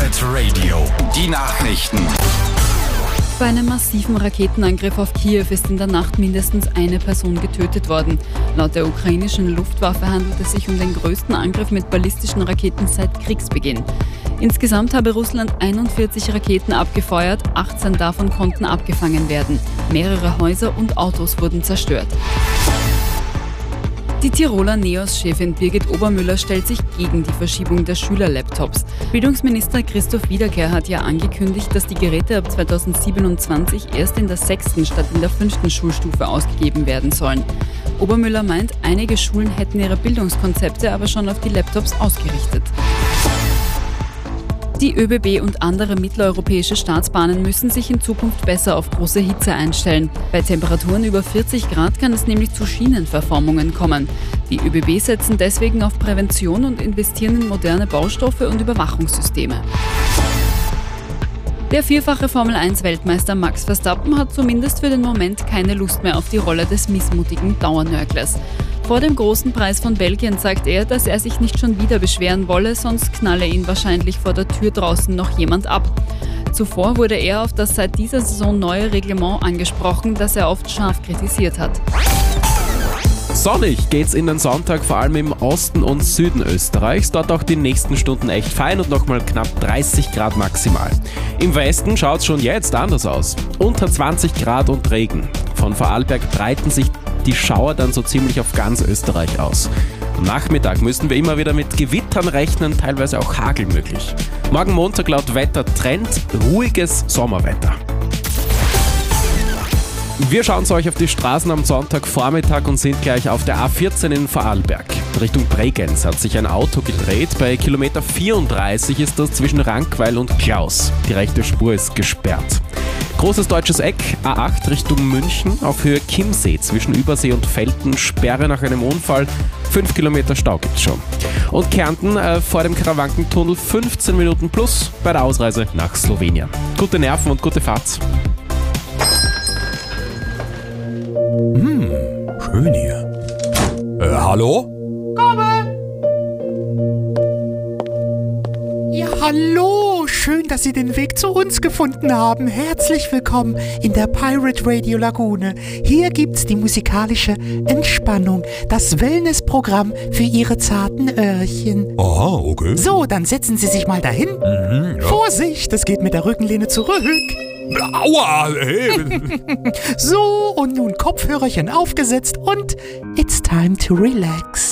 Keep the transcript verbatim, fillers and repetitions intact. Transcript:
Pirate Radio, die Nachrichten. Bei einem massiven Raketenangriff auf Kiew ist in der Nacht mindestens eine Person getötet worden. Laut der ukrainischen Luftwaffe handelt es sich um den größten Angriff mit ballistischen Raketen seit Kriegsbeginn. Insgesamt habe Russland einundvierzig Raketen abgefeuert, achtzehn davon konnten abgefangen werden. Mehrere Häuser und Autos wurden zerstört. Die Tiroler NEOS-Chefin Birgit Obermüller stellt sich gegen die Verschiebung der Schülerlaptops. Bildungsminister Christoph Wiederkehr hat ja angekündigt, dass die Geräte ab zweitausendsiebenundzwanzig erst in der sechsten statt in der fünften Schulstufe ausgegeben werden sollen. Obermüller meint, einige Schulen hätten ihre Bildungskonzepte aber schon auf die Laptops ausgerichtet. Die ÖBB und andere mitteleuropäische Staatsbahnen müssen sich in Zukunft besser auf große Hitze einstellen. Bei Temperaturen über vierzig Grad kann es nämlich zu Schienenverformungen kommen. Die ÖBB setzen deswegen auf Prävention und investieren in moderne Baustoffe und Überwachungssysteme. Der vierfache Formel eins Weltmeister Max Verstappen hat zumindest für den Moment keine Lust mehr auf die Rolle des missmutigen Dauernörglers. Vor dem großen Preis von Belgien sagt er, dass er sich nicht schon wieder beschweren wolle, sonst knalle ihn wahrscheinlich vor der Tür draußen noch jemand ab. Zuvor wurde er auf das seit dieser Saison neue Reglement angesprochen, das er oft scharf kritisiert hat. Sonnig geht's in den Sonntag, vor allem im Osten und Süden Österreichs. Dort auch die nächsten Stunden echt fein und nochmal knapp dreißig Grad maximal. Im Westen schaut's schon jetzt anders aus. Unter zwanzig Grad und Regen. Von Vorarlberg breiten sich die Schauer dann so ziemlich auf ganz Österreich aus. Am Nachmittag müssen wir immer wieder mit Gewittern rechnen, teilweise auch Hagel möglich. Morgen Montag laut Wettertrend ruhiges Sommerwetter. Wir schauen zu euch auf die Straßen am Sonntagvormittag und sind gleich auf der A vierzehn in Vorarlberg. Richtung Bregenz hat sich ein Auto gedreht. Bei Kilometer vierunddreißig ist das zwischen Rankweil und Klaus. Die rechte Spur ist gesperrt. Großes deutsches Eck, A acht Richtung München, auf Höhe Chiemsee zwischen Übersee und Velten, Sperre nach einem Unfall, fünf Kilometer Stau gibt's schon. Und Kärnten äh, vor dem Karawankentunnel fünfzehn Minuten plus bei der Ausreise nach Slowenien. Gute Nerven und gute Fahrt. Hm, schön hier. Äh, hallo? Ja, hallo! Schön, dass Sie den Weg zu uns gefunden haben. Herzlich willkommen in der Pirate Radio Lagune. Hier gibt's die musikalische Entspannung, das Wellnessprogramm für Ihre zarten Öhrchen. Aha, okay. So, dann setzen Sie sich mal dahin. Mhm, ja. Vorsicht, es geht mit der Rückenlehne zurück. Aua, hey. So, und nun Kopfhörerchen aufgesetzt und it's time to relax.